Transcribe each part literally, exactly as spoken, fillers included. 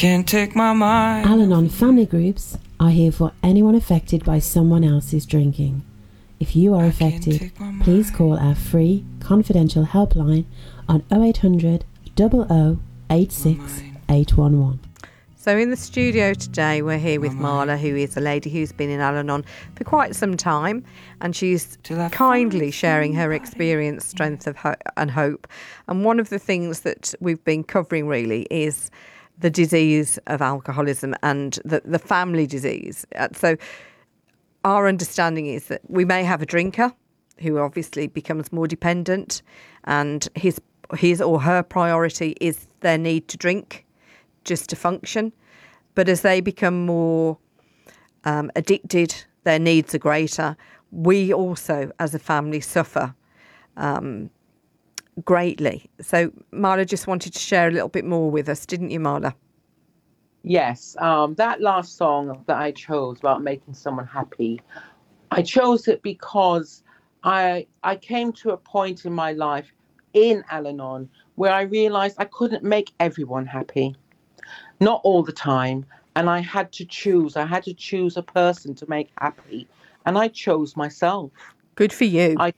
can't take my mind. Al-Anon family groups are here for anyone affected by someone else's drinking. If you are affected, please call our free confidential helpline on oh eight hundred, double oh, eight six eight one one. So in the studio today, we're here with Marla, who is a lady who's been in Al-Anon for quite some time, and she's kindly sharing her experience, strength of ho- and hope. And one of the things that we've been covering really is the disease of alcoholism and the, the family disease. Uh, So our understanding is that we may have a drinker who obviously becomes more dependent, and his his or her priority is their need to drink just to function. But as they become more um, addicted, their needs are greater. We also, as a family, suffer um, greatly. So Marla just wanted to share a little bit more with us, didn't you, Marla? Yes, um, that last song that I chose about making someone happy, I chose it because I I came to a point in my life in Al-Anon where I realized I couldn't make everyone happy. Not all the time. And I had to choose. I had to choose a person to make happy. And I chose myself. Good for you. I,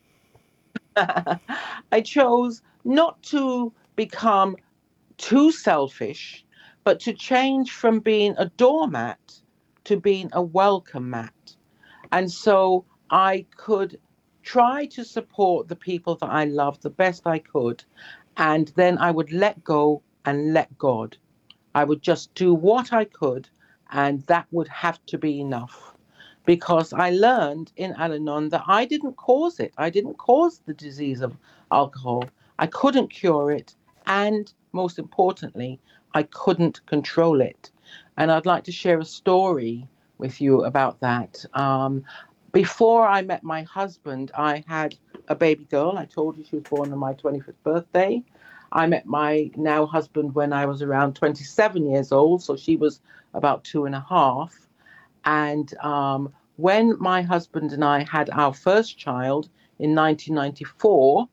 I chose not to become too selfish, but to change from being a doormat to being a welcome mat. And so I could try to support the people that I love the best I could. And then I would let go and let God. I would just do what I could, and that would have to be enough. Because I learned in Al-Anon that I didn't cause it. I didn't cause the disease of alcohol. I couldn't cure it. And most importantly, I couldn't control it. And I'd like to share a story with you about that. Um, before I met my husband, I had a baby girl. I told you she was born on my twenty-fifth birthday. I met my now husband when I was around twenty-seven years old, so she was about two and a half. And um, when my husband and I had our first child in nineteen ninety-four,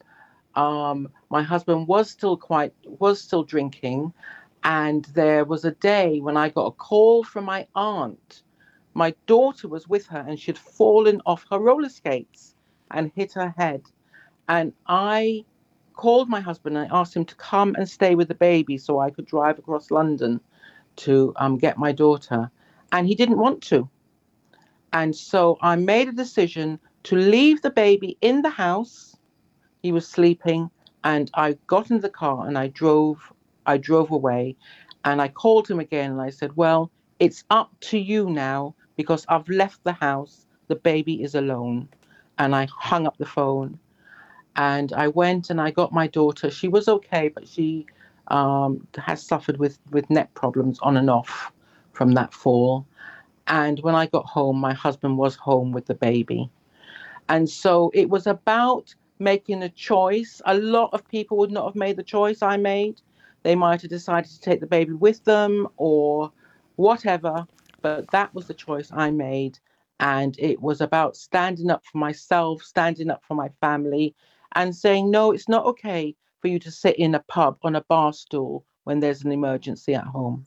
um, my husband was still quite was still drinking, and there was a day when I got a call from my aunt. My daughter was with her, and she'd fallen off her roller skates and hit her head, and I called my husband and I asked him to come and stay with the baby so I could drive across London to um, get my daughter. And he didn't want to. And so I made a decision to leave the baby in the house. He was sleeping, and I got into the car and I drove, I drove away, and I called him again and I said, well, it's up to you now because I've left the house. The baby is alone. And I hung up the phone. And I went and I got my daughter. She was okay, but she um, has suffered with, with neck problems on and off from that fall. And when I got home, my husband was home with the baby. And so it was about making a choice. A lot of people would not have made the choice I made. They might have decided to take the baby with them or whatever. But that was the choice I made. And it was about standing up for myself, standing up for my family, and saying, no, it's not okay for you to sit in a pub on a bar stool when there's an emergency at home.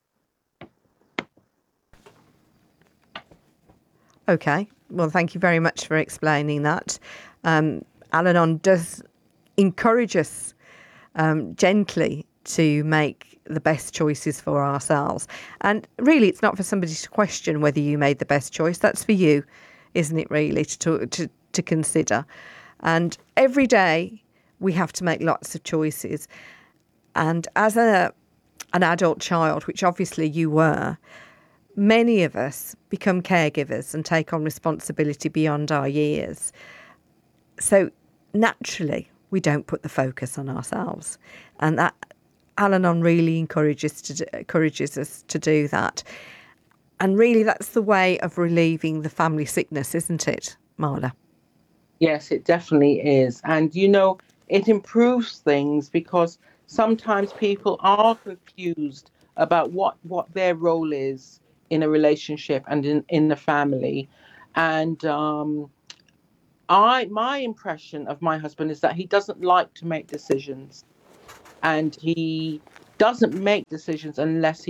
Okay. Well, thank you very much for explaining that. Um, Al-Anon does encourage us um, gently to make the best choices for ourselves. And really, it's not for somebody to question whether you made the best choice. That's for you, isn't it, really, to to, to consider. And every day we have to make lots of choices. And as a an adult child, which obviously you were, many of us become caregivers and take on responsibility beyond our years. So naturally, we don't put the focus on ourselves. And that Al-Anon really encourages to encourages us to do that. And really, that's the way of relieving the family sickness, isn't it, Marla? Yes, it definitely is. And, you know, it improves things because sometimes people are confused about what, what their role is in a relationship and in, in the family. And um, I, my impression of my husband is that he doesn't like to make decisions. And he doesn't make decisions unless he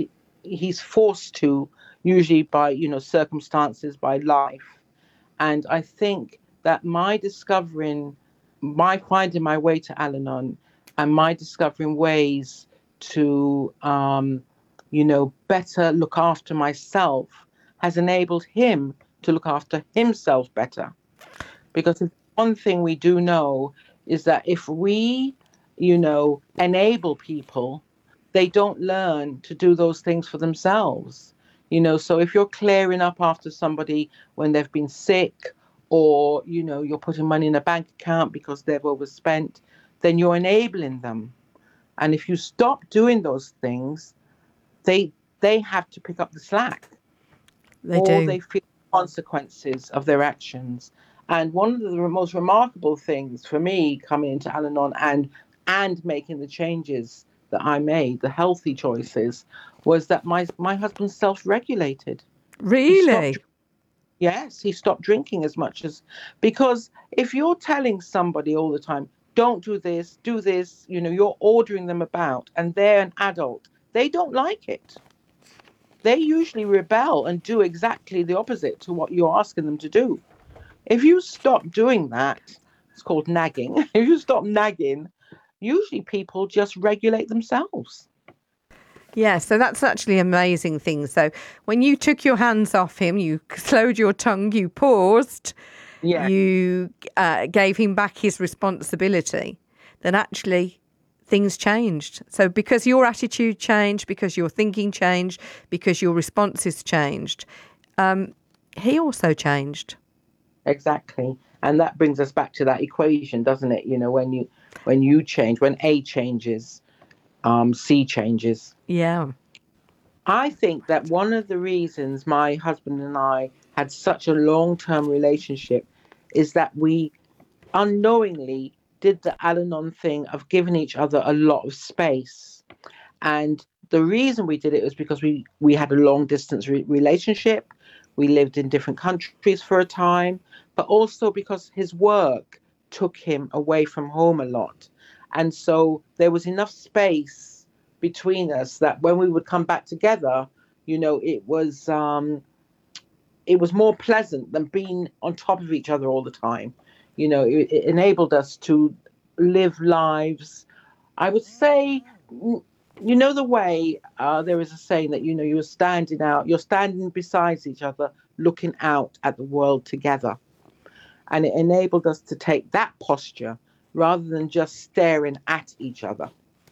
he's forced to, usually by, you know, circumstances, by life. And I think that my discovering, my finding my way to Al-Anon and my discovering ways to, um, you know, better look after myself has enabled him to look after himself better. Because one thing we do know is that if we, you know, enable people, they don't learn to do those things for themselves. You know, so if you're clearing up after somebody when they've been sick, or, you know, you're putting money in a bank account because they've overspent, then you're enabling them. And if you stop doing those things, they they have to pick up the slack. They or do. they feel the consequences of their actions. And one of the most remarkable things for me coming into Al-Anon and and making the changes that I made, the healthy choices, was that my my husband self-regulated. Really? He Yes, he stopped drinking as much as, because if you're telling somebody all the time, don't do this, do this, you know, you're ordering them about, and they're an adult, they don't like it. They usually rebel and do exactly the opposite to what you're asking them to do. If you stop doing that, it's called nagging. If you stop nagging, usually people just regulate themselves. Yeah, so that's actually an amazing thing. So when you took your hands off him, you slowed your tongue, you paused, Yeah. you uh, gave him back his responsibility, then actually things changed. So because your attitude changed, because your thinking changed, because your responses changed, um, he also changed. Exactly. And that brings us back to that equation, doesn't it? You know, when you when you change, when A changes, um, C changes. Yeah. I think that one of the reasons my husband and I had such a long-term relationship is that we unknowingly did the Al-Anon thing of giving each other a lot of space. And the reason we did it was because we, we had a long-distance re- relationship. We lived in different countries for a time, but also because his work took him away from home a lot. And so there was enough space between us that when we would come back together, you know, it was um, it was more pleasant than being on top of each other all the time. You know, it, it enabled us to live lives. I would say, you know, the way uh, there is a saying that, you know, you're standing out, you're standing beside each other, looking out at the world together. And it enabled us to take that posture rather than just staring at each other.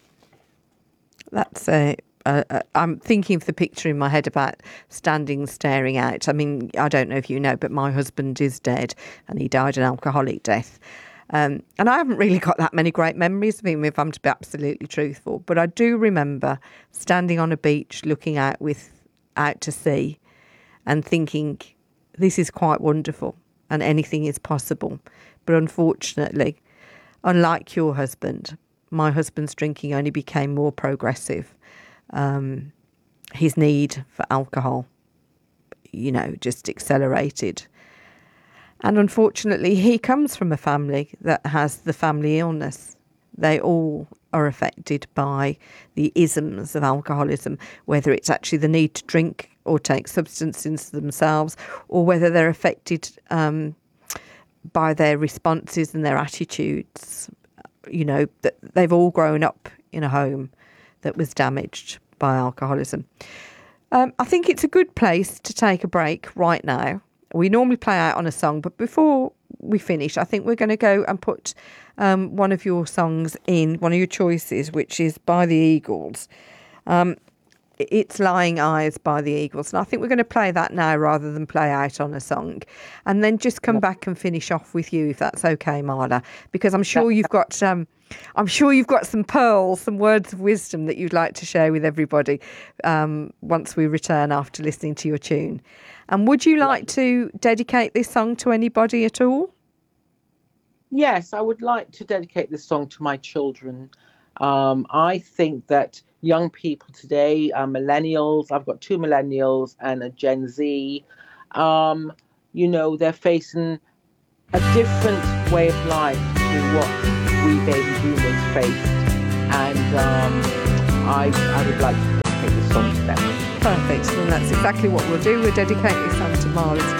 That's a, uh, uh, I'm thinking of the picture in my head about standing staring out. I mean, I don't know if you know, but my husband is dead and he died an alcoholic death. Um, and I haven't really got that many great memories of him, if I'm to be absolutely truthful. But I do remember standing on a beach looking out with out to sea and thinking, this is quite wonderful and anything is possible. But unfortunately, unlike your husband, my husband's drinking only became more progressive. Um, his need for alcohol, you know, just accelerated. And unfortunately, he comes from a family that has the family illness. They all are affected by the isms of alcoholism, whether it's actually the need to drink or take substances themselves, or whether they're affected um, by their responses and their attitudes. You know, that they've all grown up in a home that was damaged by alcoholism. Um, I think it's a good place to take a break right now. We normally play out on a song, but before we finish, I think we're going to go and put um, one of your songs in, one of your choices, which is by the Eagles. Um, it's Lying Eyes by the Eagles. And I think we're going to play that now rather than play out on a song. And then just come back and finish off with you, if that's okay, Marla. Because I'm sure you've got um, I'm sure you've got some pearls, some words of wisdom that you'd like to share with everybody um, once we return after listening to your tune. And would you like to dedicate this song to anybody at all? Yes, I would like to dedicate this song to my children. Um, I think that young people today, uh, millennials, I've got two millennials and a Gen Z, um, you know, they're facing a different way of life to what we baby boomers faced. And um, I, I would like to dedicate this song to them. Perfect. And that's exactly what we'll do. We'll dedicate this son to Marley's